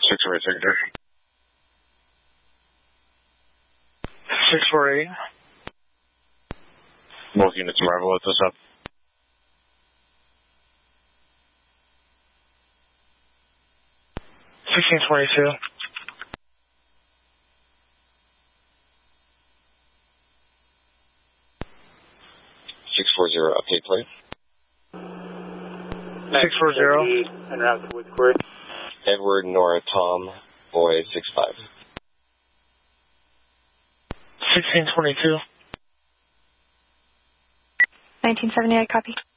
648 Secretary. 648. Both units arrival at this up. 1622. 640, update plate. 640. En route to Woods Quarry. Edward, Nora, Tom, Boy, 65. 1622. 1978, copy.